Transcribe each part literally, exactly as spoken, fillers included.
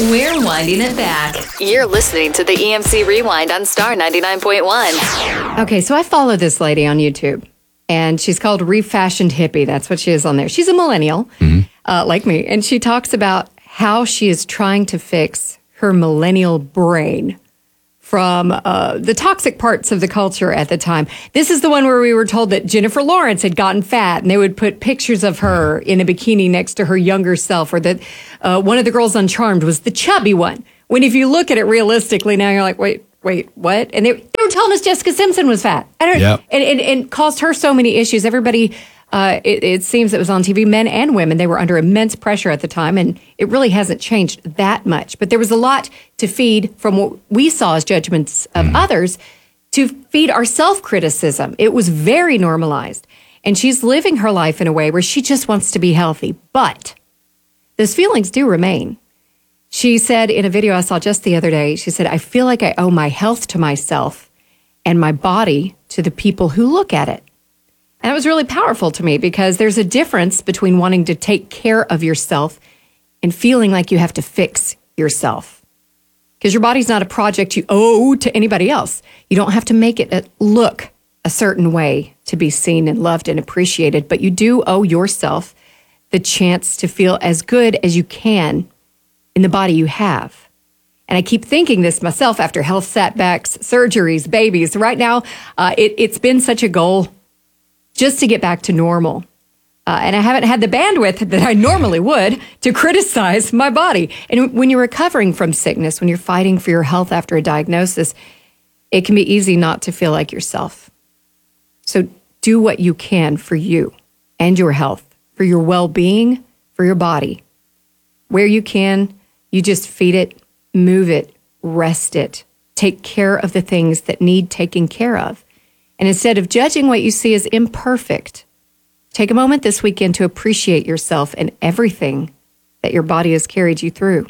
We're winding it back. You're listening to the E M C Rewind on Star ninety-nine point one. Okay, so I follow this lady on YouTube, and she's called Refashioned Hippie. That's what she is on there. She's a millennial, mm-hmm. uh, like me, and she talks about how she is trying to fix her millennial brain from uh, the toxic parts of the culture at the time. This is the one where we were told that Jennifer Lawrence had gotten fat, and they would put pictures of her in a bikini next to her younger self, or that uh, one of the girls on Charmed was the chubby one. When if you look at it realistically now, you're like, wait, wait, what? And they, they were telling us Jessica Simpson was fat. I don't, yep. and, and, and caused her so many issues. Everybody, uh, it, it seems it was on T V, men and women, they were under immense pressure at the time, and it really hasn't changed that much. But there was a lot to feed from what we saw as judgments of mm. others to feed our self-criticism. It was very normalized. And she's living her life in a way where she just wants to be healthy. But those feelings do remain. She said in a video I saw just the other day, she said, I feel like I owe my health to myself and my body to the people who look at it. And that was really powerful to me, because there's a difference between wanting to take care of yourself and feeling like you have to fix yourself. Because your body's not a project you owe to anybody else. You don't have to make it look a certain way to be seen and loved and appreciated, but you do owe yourself the chance to feel as good as you can in the body you have. And I keep thinking this myself after health setbacks, surgeries, babies. Right now, uh, it, it's been such a goal just to get back to normal. Uh, and I haven't had the bandwidth that I normally would to criticize my body. And when you're recovering from sickness, when you're fighting for your health after a diagnosis, it can be easy not to feel like yourself. So do what you can for you and your health, for your well-being, for your body. Where you can, you just feed it, move it, rest it, take care of the things that need taking care of. And instead of judging what you see as imperfect, take a moment this weekend to appreciate yourself and everything that your body has carried you through.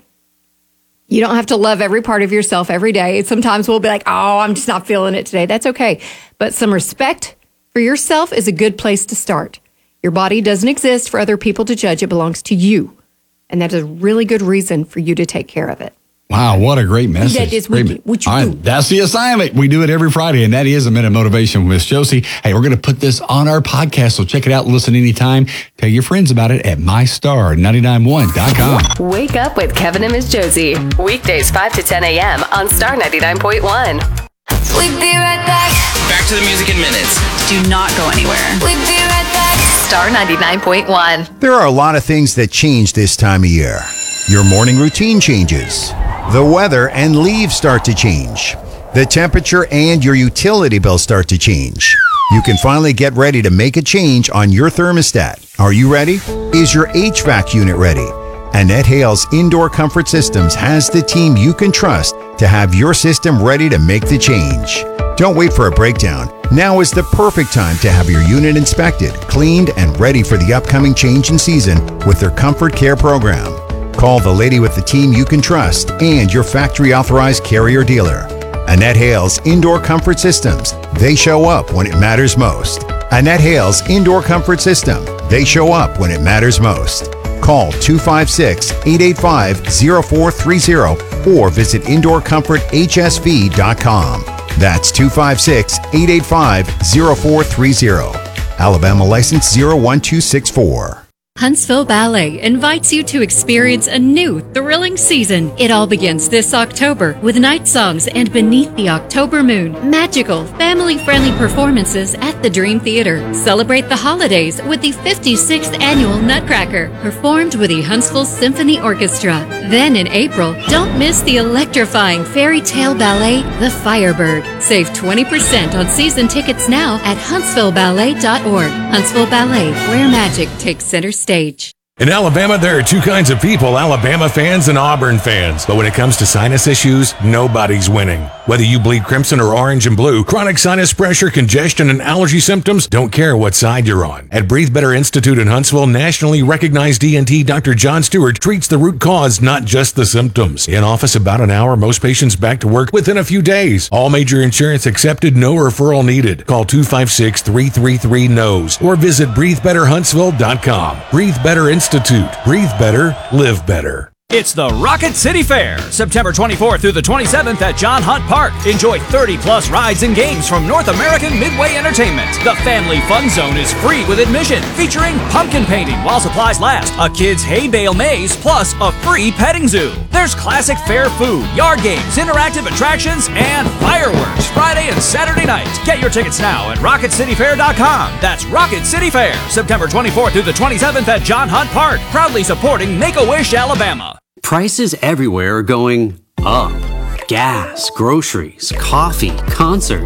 You don't have to love every part of yourself every day. Sometimes we'll be like, oh, I'm just not feeling it today. That's okay. But some respect for yourself is a good place to start. Your body doesn't exist for other people to judge. It belongs to you. And that is a really good reason for you to take care of it. Wow, what a great message. That is what, you, what you All right, do. that's the assignment. We do it every Friday, and that is a Minute of Motivation with Miss Josie. Hey, we're going to put this on our podcast, so check it out and listen anytime. Tell your friends about it at my star nine nine one dot com. Wake up with Kevin and Miss Josie. Weekdays five to ten a.m. on Star ninety-nine point one. We'll be right back. Back to the music in minutes. Do not go anywhere. We'll be right back. Star ninety-nine point one. There are a lot of things that change this time of year. Your morning routine changes. The weather and leaves start to change. The temperature and your utility bills start to change. You can finally get ready to make a change on your thermostat. Are you ready? Is your H V A C unit ready? Annette Hale's Indoor Comfort Systems has the team you can trust to have your system ready to make the change. Don't wait for a breakdown. Now is the perfect time to have your unit inspected, cleaned, and ready for the upcoming change in season with their Comfort Care program. Call the lady with the team you can trust and your factory authorized carrier dealer. Annette Hale's Indoor Comfort Systems. They show up when it matters most. Annette Hale's Indoor Comfort System. They show up when it matters most. Call two five six, eight eight five, zero four three zero or visit indoor comfort h s v dot com. That's two five six, eight eight five, zero four three zero. Alabama license zero one two six four. Huntsville Ballet invites you to experience a new, thrilling season. It all begins this October with night songs and Beneath the October Moon, magical, family-friendly performances at the Dream Theater. Celebrate the holidays with the fifty-sixth Annual Nutcracker, performed with the Huntsville Symphony Orchestra. Then in April, don't miss the electrifying fairy tale ballet, The Firebird. Save twenty percent on season tickets now at huntsville ballet dot org. Huntsville Ballet, where magic takes center stage. In Alabama, there are two kinds of people, Alabama fans and Auburn fans. But when it comes to sinus issues, nobody's winning. Whether you bleed crimson or orange and blue, chronic sinus pressure, congestion, and allergy symptoms, don't care what side you're on. At Breathe Better Institute in Huntsville, nationally recognized E N T Doctor John Stewart treats the root cause, not just the symptoms. In office about an hour, most patients back to work within a few days. All major insurance accepted, no referral needed. Call two five six, three three three, N O S E or visit breathe better huntsville dot com. Breathe Better Institute. Breathe better, live better. It's the Rocket City Fair, September twenty-fourth through the twenty-seventh at John Hunt Park. Enjoy thirty plus rides and games from North American Midway Entertainment. The Family Fun Zone is free with admission, featuring pumpkin painting while supplies last, a kids' hay bale maze, plus a free petting zoo. There's classic fair food, yard games, interactive attractions, and fireworks Friday and Saturday night. Get your tickets now at rocket city fair dot com. That's Rocket City Fair, September twenty-fourth through the twenty-seventh at John Hunt Park, proudly supporting Make-A-Wish, Alabama. Prices everywhere are going up. Gas, groceries, coffee, concerts.